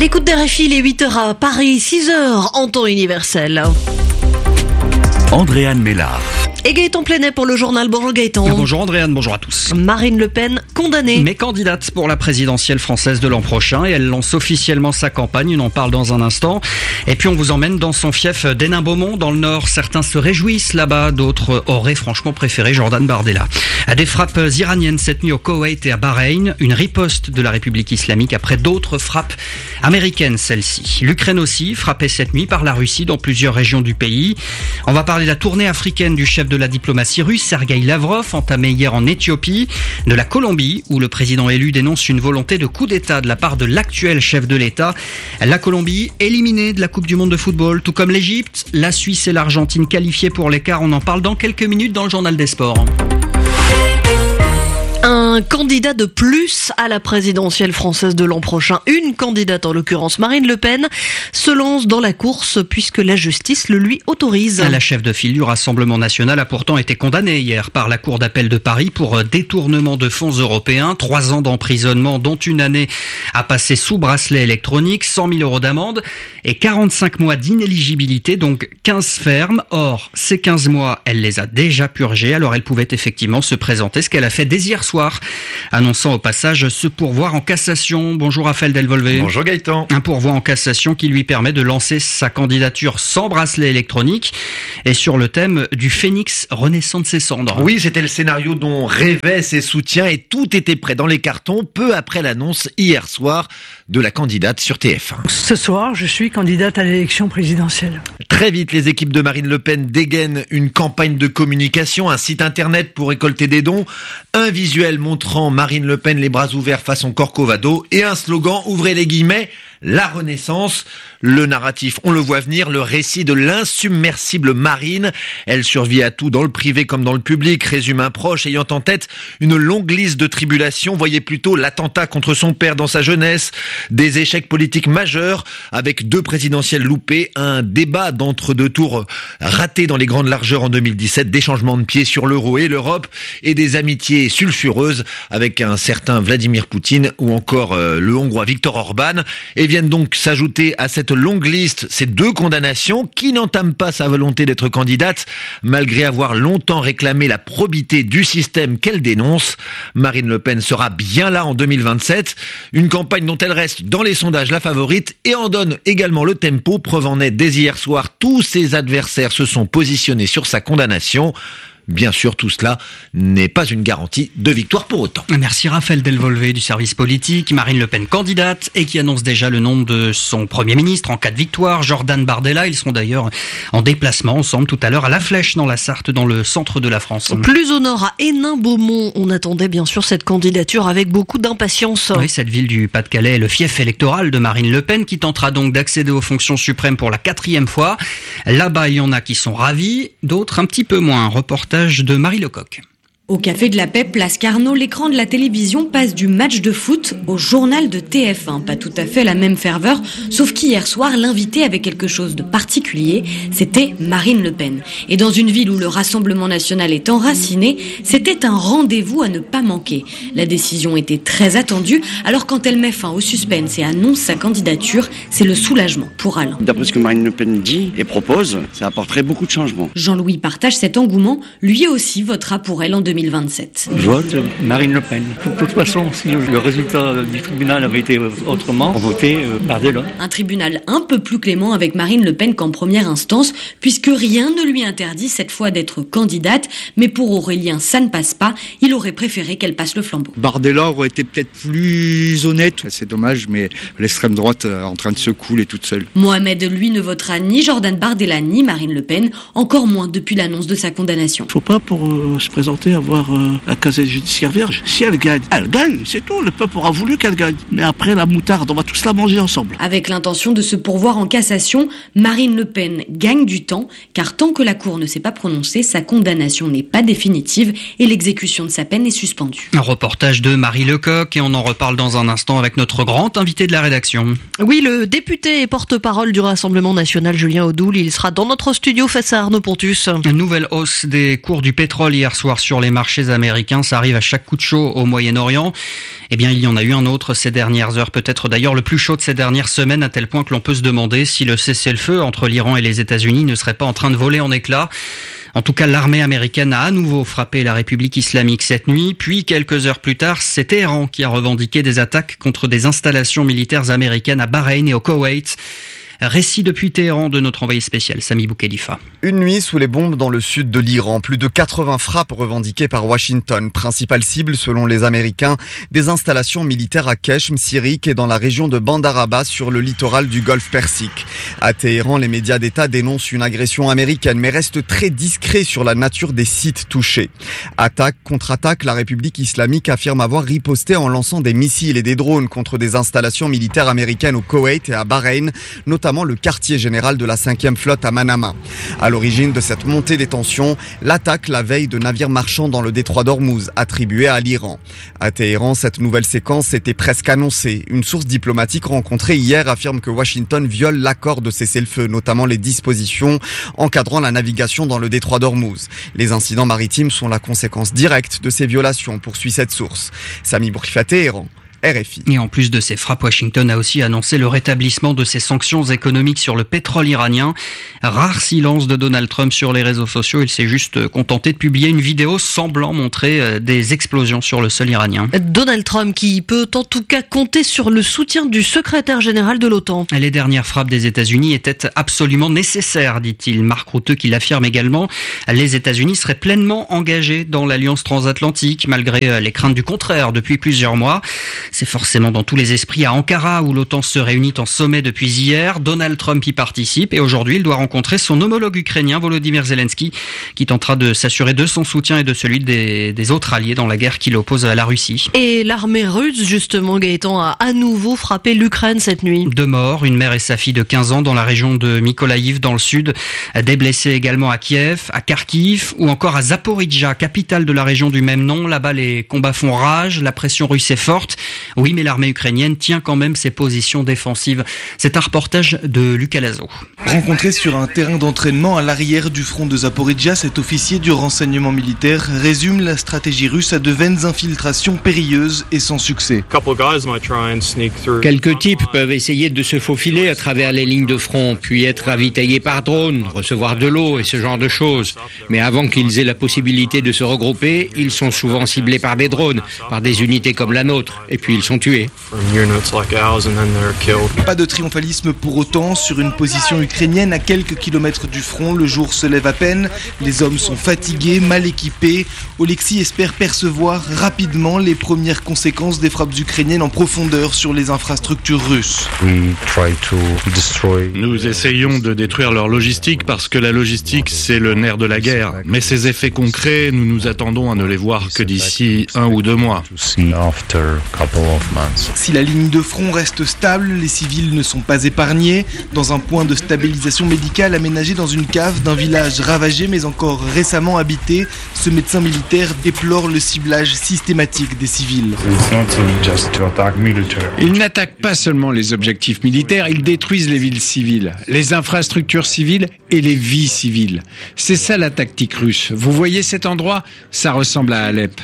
l'écoute d'RFI, les 8h à Paris, 6h en temps universel. Andréane Mélard. Et Gaëtan Plenet pour le journal. Bonjour Gaëtan. Bonjour Andréane, bonjour à tous. Marine Le Pen condamnée. Mais candidate pour la présidentielle française de l'an prochain et elle lance officiellement sa campagne, on en parle dans un instant. Et puis on vous emmène dans son fief d'Hénin-Beaumont dans le Nord. Certains se réjouissent là-bas, d'autres auraient franchement préféré Jordan Bardella. Des frappes iraniennes cette nuit au Koweït et à Bahreïn, une riposte de la République islamique après d'autres frappes américaines celle-ci. L'Ukraine aussi, frappée cette nuit par la Russie dans plusieurs régions du pays. On va parler de la tournée africaine du chef de la diplomatie russe, Sergueï Lavrov, entamée hier en Éthiopie, de la Colombie, où le président élu dénonce une volonté de coup d'État de la part de l'actuel chef de l'État. La Colombie, éliminée de la Coupe du Monde de football, tout comme l'Égypte, la Suisse et l'Argentine qualifiées pour l'écart. On en parle dans quelques minutes dans le journal des sports. Un candidat de plus à la présidentielle française de l'an prochain, une candidate en l'occurrence Marine Le Pen, se lance dans la course puisque la justice le lui autorise. La chef de file du Rassemblement national a pourtant été condamnée hier par la Cour d'appel de Paris pour détournement de fonds européens, 3 ans d'emprisonnement dont une année à passer sous bracelet électronique, 100 000 euros d'amende et 45 mois d'inéligibilité, donc 15 fermes. Or, ces 15 mois, elle les a déjà purgés, alors elle pouvait effectivement se présenter, ce qu'elle a fait dès hier soir, annonçant au passage ce pourvoi en cassation. Bonjour Raphaël Delvolvé. Bonjour Gaëtan. Un pourvoi en cassation qui lui permet de lancer sa candidature sans bracelet électronique et sur le thème du phénix renaissant de ses cendres. Oui, c'était le scénario dont rêvaient ses soutiens et tout était prêt dans les cartons peu après l'annonce hier soir de la candidate sur TF1. Ce soir, je suis candidate à l'élection présidentielle. Très vite, les équipes de Marine Le Pen dégainent une campagne de communication, un site internet pour récolter des dons, un visuel montrant Marine Le Pen les bras ouverts façon Corcovado et un slogan, ouvrez les guillemets, la Renaissance. Le narratif, on le voit venir, le récit de l'insubmersible Marine. Elle survit à tout dans le privé comme dans le public, résume un proche ayant en tête une longue liste de tribulations. Voyez plutôt l'attentat contre son père dans sa jeunesse, des échecs politiques majeurs avec 2 présidentielles loupées, un débat d'entre-deux tours raté dans les grandes largeurs en 2017, des changements de pied sur l'euro et l'Europe et des amitiés sulfureuses avec un certain Vladimir Poutine ou encore le Hongrois Viktor Orban. Et viennent donc s'ajouter à cette longue liste ces 2 condamnations qui n'entament pas sa volonté d'être candidate malgré avoir longtemps réclamé la probité du système qu'elle dénonce. Marine Le Pen sera bien là en 2027, une campagne dont elle reste dans les sondages la favorite et en donne également le tempo. Preuve en est, dès hier soir, tous ses adversaires se sont positionnés sur sa condamnation. Bien sûr, tout cela n'est pas une garantie de victoire pour autant. Merci Raphaël Delvolvé du service politique. Marine Le Pen candidate et qui annonce déjà le nom de son Premier ministre en cas de victoire, Jordan Bardella. Ils seront d'ailleurs en déplacement ensemble tout à l'heure à La Flèche dans la Sarthe, dans le centre de la France. Plus au nord, à Hénin-Beaumont, on attendait bien sûr cette candidature avec beaucoup d'impatience. Oui, cette ville du Pas-de-Calais est le fief électoral de Marine Le Pen qui tentera donc d'accéder aux fonctions suprêmes pour la 4e fois. Là-bas, il y en a qui sont ravis, d'autres un petit peu moins. Reportage de Marie Lecoq. Au Café de la Paix, place Carnot, l'écran de la télévision passe du match de foot au journal de TF1. Pas tout à fait la même ferveur, sauf qu'hier soir, l'invité avait quelque chose de particulier, c'était Marine Le Pen. Et dans une ville où le Rassemblement national est enraciné, c'était un rendez-vous à ne pas manquer. La décision était très attendue, alors quand elle met fin au suspense et annonce sa candidature, c'est le soulagement pour Alain. D'après ce que Marine Le Pen dit et propose, ça apporterait beaucoup de changements. Jean-Louis partage cet engouement, lui aussi votera pour elle en 2027. Je vote Marine Le Pen. De toute façon, si le résultat du tribunal avait été autrement, on votait Bardella. Un tribunal un peu plus clément avec Marine Le Pen qu'en première instance, puisque rien ne lui interdit cette fois d'être candidate. Mais pour Aurélien, ça ne passe pas. Il aurait préféré qu'elle passe le flambeau. Bardella aurait été peut-être plus honnête. C'est dommage, mais l'extrême droite est en train de se couler toute seule. Mohamed, lui, ne votera ni Jordan Bardella ni Marine Le Pen, encore moins depuis l'annonce de sa condamnation. Faut pas pour se présenter avoir la casier judiciaire vierge. Si elle gagne, c'est tout. Le peuple aura voulu qu'elle gagne. Mais après, la moutarde, on va tous la manger ensemble. Avec l'intention de se pourvoir en cassation, Marine Le Pen gagne du temps, car tant que la Cour ne s'est pas prononcée, sa condamnation n'est pas définitive et l'exécution de sa peine est suspendue. Un reportage de Marie Lecoq et on en reparle dans un instant avec notre grand invité de la rédaction. Oui, le député et porte-parole du Rassemblement national, Julien Audoul, il sera dans notre studio face à Arnaud Pontus. Une nouvelle hausse des cours du pétrole hier soir sur les marchés américains, ça arrive à chaque coup de chaud au Moyen-Orient. Eh bien, il y en a eu un autre ces dernières heures, peut-être d'ailleurs le plus chaud de ces dernières semaines, à tel point que l'on peut se demander si le cessez-le-feu entre l'Iran et les États-Unis ne serait pas en train de voler en éclats. En tout cas, l'armée américaine a à nouveau frappé la République islamique cette nuit. Puis, quelques heures plus tard, c'est Téhéran qui a revendiqué des attaques contre des installations militaires américaines à Bahreïn et au Koweït. Récit depuis Téhéran de notre envoyé spécial, Sami Boukhelifa. Une nuit sous les bombes dans le sud de l'Iran. Plus de 80 frappes revendiquées par Washington. Principale cible, selon les Américains, des installations militaires à Keshm, Sirik et dans la région de Bandar Abbas sur le littoral du golfe Persique. À Téhéran, les médias d'État dénoncent une agression américaine, mais restent très discrets sur la nature des sites touchés. Attaque, contre-attaque, la République islamique affirme avoir riposté en lançant des missiles et des drones contre des installations militaires américaines au Koweït et à Bahreïn, notamment le quartier général de la 5e flotte à Manama. À l'origine de cette montée des tensions, l'attaque la veille de navires marchands dans le détroit d'Ormuz, attribuée à l'Iran. À Téhéran, cette nouvelle séquence était presque annoncée. Une source diplomatique rencontrée hier affirme que Washington viole l'accord de cessez-le-feu, notamment les dispositions encadrant la navigation dans le détroit d'Ormuz. Les incidents maritimes sont la conséquence directe de ces violations, poursuit cette source. Sami Boukhelifa, Téhéran. RFI. Et en plus de ces frappes, Washington a aussi annoncé le rétablissement de ses sanctions économiques sur le pétrole iranien. Rare silence de Donald Trump sur les réseaux sociaux. Il s'est juste contenté de publier une vidéo semblant montrer des explosions sur le sol iranien. Donald Trump qui peut en tout cas compter sur le soutien du secrétaire général de l'OTAN. Les dernières frappes des États-Unis étaient absolument nécessaires, dit-il. Mark Rutte qui l'affirme également. Les États-Unis seraient pleinement engagés dans l'alliance transatlantique malgré les craintes du contraire depuis plusieurs mois. C'est forcément dans tous les esprits à Ankara où l'OTAN se réunit en sommet depuis hier. Donald Trump y participe et aujourd'hui il doit rencontrer son homologue ukrainien Volodymyr Zelensky qui tentera de s'assurer de son soutien et de celui des autres alliés dans la guerre qui l'oppose à la Russie. Et l'armée russe, justement, Gaëtan, a à nouveau frappé l'Ukraine cette nuit. 2 morts, une mère et sa fille de 15 ans dans la région de Mykolaïv dans le sud. Des blessés également à Kiev, à Kharkiv ou encore à Zaporijjia, capitale de la région du même nom. Là-bas les combats font rage, la pression russe est forte. Oui, mais l'armée ukrainienne tient quand même ses positions défensives. C'est un reportage de Lucas Lazo. Rencontré sur un terrain d'entraînement à l'arrière du front de Zaporijjia, cet officier du renseignement militaire résume la stratégie russe à de vaines infiltrations périlleuses et sans succès. Quelques types peuvent essayer de se faufiler à travers les lignes de front, puis être ravitaillés par drone, recevoir de l'eau et ce genre de choses. Mais avant qu'ils aient la possibilité de se regrouper, ils sont souvent ciblés par des drones, par des unités comme la nôtre, et puis ils sont tués. Pas de triomphalisme pour autant sur une position ukrainienne à quelques kilomètres du front. Le jour se lève à peine, les hommes sont fatigués, mal équipés. Oleksiy espère percevoir rapidement les premières conséquences des frappes ukrainiennes en profondeur sur les infrastructures russes. Nous essayons de détruire leur logistique parce que la logistique c'est le nerf de la guerre. Mais ces effets concrets, nous nous attendons à ne les voir que d'ici 1 ou 2 mois. Si la ligne de front reste stable, les civils ne sont pas épargnés. Dans un point de stabilisation médicale aménagé dans une cave d'un village ravagé mais encore récemment habité, ce médecin militaire déplore le ciblage systématique des civils. Ils n'attaquent pas seulement les objectifs militaires, ils détruisent les villes civiles, les infrastructures civiles et les vies civiles. C'est ça la tactique russe. Vous voyez cet endroit ? Ça ressemble à Alep.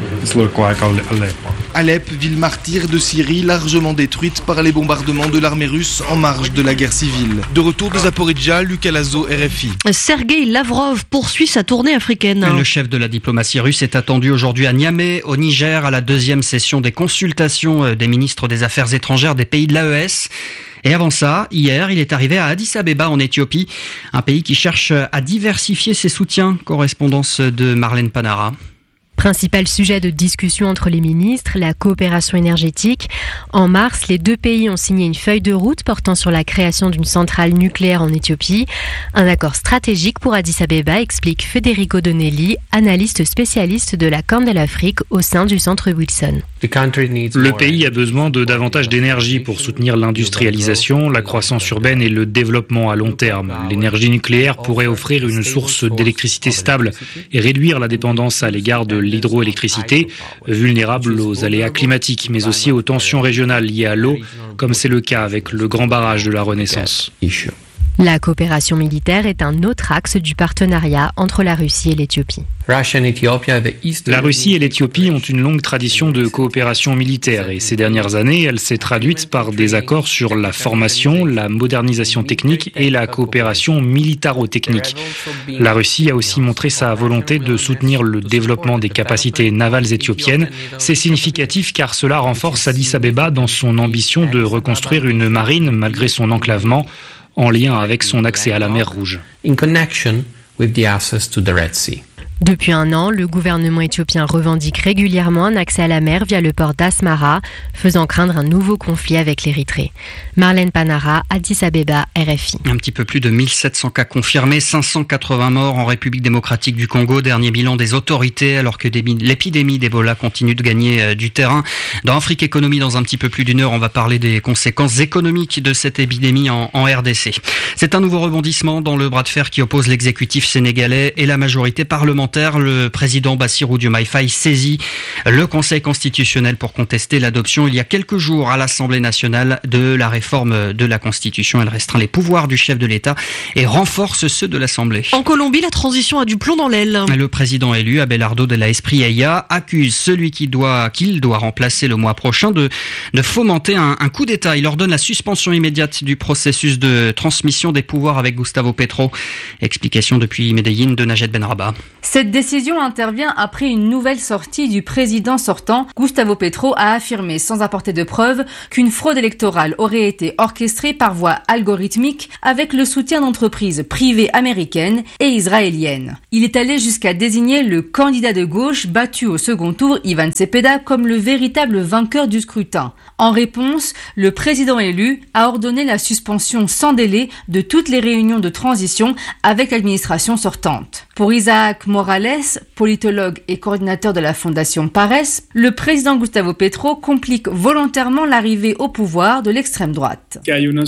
Alep, ville martyre de Syrie, largement détruite par les bombardements de l'armée russe en marge de la guerre civile. De retour de Zaporijjia, Lucas Lazo, RFI. Sergueï Lavrov poursuit sa tournée africaine. Le chef de la diplomatie russe est attendu aujourd'hui à Niamey, au Niger, à la 2e session des consultations des ministres des Affaires étrangères des pays de l'AES. Et avant ça, hier, il est arrivé à Addis Abeba en Éthiopie, un pays qui cherche à diversifier ses soutiens. Correspondance de Marlène Panara. Principal sujet de discussion entre les ministres, la coopération énergétique. En mars, les 2 pays ont signé une feuille de route portant sur la création d'une centrale nucléaire en Éthiopie. Un accord stratégique pour Addis Abeba, explique Federico Donelli, analyste spécialiste de la Corne de l'Afrique au sein du centre Wilson. Le pays a besoin de davantage d'énergie pour soutenir l'industrialisation, la croissance urbaine et le développement à long terme. L'énergie nucléaire pourrait offrir une source d'électricité stable et réduire la dépendance à l'égard de l'hydroélectricité, vulnérable aux aléas climatiques, mais aussi aux tensions régionales liées à l'eau, comme c'est le cas avec le grand barrage de la Renaissance. La coopération militaire est un autre axe du partenariat entre la Russie et l'Éthiopie. La Russie et l'Éthiopie ont une longue tradition de coopération militaire et ces dernières années, elle s'est traduite par des accords sur la formation, la modernisation technique et la coopération militaro-technique. La Russie a aussi montré sa volonté de soutenir le développement des capacités navales éthiopiennes. C'est significatif car cela renforce Addis Abeba dans son ambition de reconstruire une marine malgré son enclavement, en lien avec son accès à la mer Rouge. Depuis un an, le gouvernement éthiopien revendique régulièrement un accès à la mer via le port d'Asmara, faisant craindre un nouveau conflit avec l'Érythrée. Marlène Panara, Addis Abeba, RFI. Un petit peu plus de 1700 cas confirmés, 580 morts en République démocratique du Congo. Dernier bilan des autorités alors que l'épidémie d'Ebola continue de gagner du terrain. Dans Afrique Économie, dans un petit peu plus d'une heure, on va parler des conséquences économiques de cette épidémie en RDC. C'est un nouveau rebondissement dans le bras de fer qui oppose l'exécutif sénégalais et la majorité parlementaire. Le président Bassirou Diomaye Faye saisit le Conseil constitutionnel pour contester l'adoption il y a quelques jours à l'Assemblée nationale de la réforme de la Constitution. Elle restreint les pouvoirs du chef de l'État et renforce ceux de l'Assemblée. En Colombie, la transition a du plomb dans l'aile. Le président élu, Abelardo de la Espriella, accuse celui qu'il doit remplacer le mois prochain de fomenter un coup d'État. Il ordonne la suspension immédiate du processus de transmission des pouvoirs avec Gustavo Petro. Explication depuis Medellín de Najed Benrabah. Cette décision intervient après une nouvelle sortie du président sortant. Gustavo Petro a affirmé sans apporter de preuves qu'une fraude électorale aurait été orchestrée par voie algorithmique avec le soutien d'entreprises privées américaines et israéliennes. Il est allé jusqu'à désigner le candidat de gauche battu au second tour, Ivan Cepeda, comme le véritable vainqueur du scrutin. En réponse, le président élu a ordonné la suspension sans délai de toutes les réunions de transition avec l'administration sortante. Pour Isaac Morales, politologue et coordinateur de la fondation Pares, le président Gustavo Petro complique volontairement l'arrivée au pouvoir de l'extrême droite.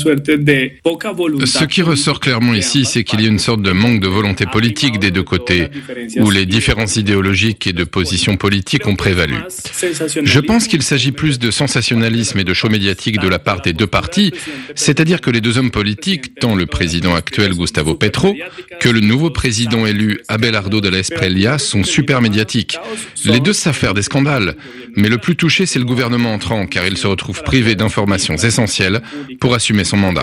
Ce qui ressort clairement ici, c'est qu'il y a une sorte de manque de volonté politique des deux côtés, où les différences idéologiques et de positions politiques ont prévalu. Je pense qu'il s'agit plus de sensationnalisme et de show médiatique de la part des deux partis, c'est-à-dire que les deux hommes politiques, tant le président actuel Gustavo Petro que le nouveau président élu Abelardo de la Espriella, sont super médiatiques. Les deux savent faire des scandales, mais le plus touché c'est le gouvernement entrant, car il se retrouve privé d'informations essentielles pour assumer son mandat.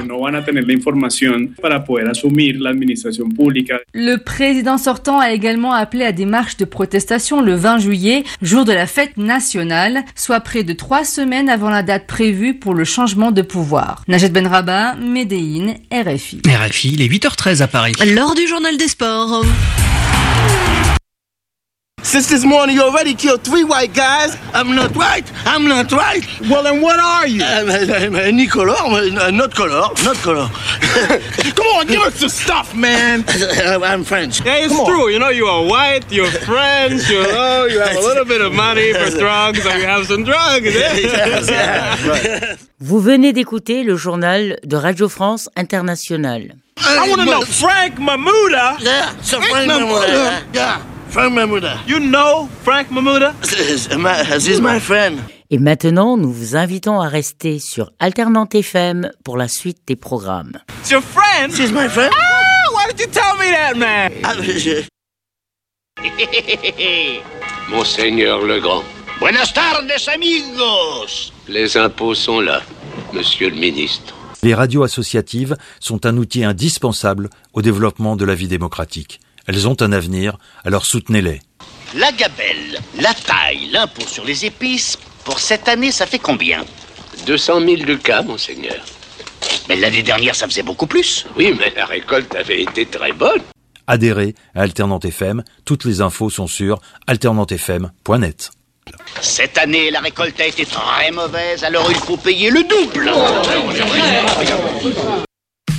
Le président sortant a également appelé à des marches de protestation le 20 juillet, jour de la fête nationale, soit près de 3 semaines avant la date prévue pour le changement de pouvoir. Najed Benrabah, Medellín, RFI. RFI, il est 8h13 à Paris. L'heure du journal des sports. Since this morning you already killed 3 white guys. I'm not white. I'm not white. Well, then what are you? Any color. Not color. Not color. Come on, give us the stuff, man. I'm French. Yeah, it's true. You know, you are white, you're French, you know, you have a little bit of money for drugs, so you have some drugs. Vous venez d'écouter le journal de Radio France Internationale. I want to know Frank Mahmouda. Yeah, so Frank Mahmouda. Yeah. Frank Mahmouda. You know Frank Mahmouda? He's my friend. Et maintenant, nous vous invitons à rester sur Alternante FM pour la suite des programmes. It's your friend? She's my friend. Ah, why did you tell me that, man? Monseigneur Legrand. Buenas tardes, amigos. Les impôts sont là, monsieur le ministre. Les radios associatives sont un outil indispensable au développement de la vie démocratique. Elles ont un avenir, alors soutenez-les. La gabelle, la taille, l'impôt sur les épices, pour cette année, ça fait combien? 200 000 ducats, monseigneur. Mais l'année dernière, ça faisait beaucoup plus. Oui, mais la récolte avait été très bonne. Adhérez à Alternante FM, toutes les infos sont sur alternantefm.net. Cette année, la récolte a été très mauvaise, alors il faut payer le double.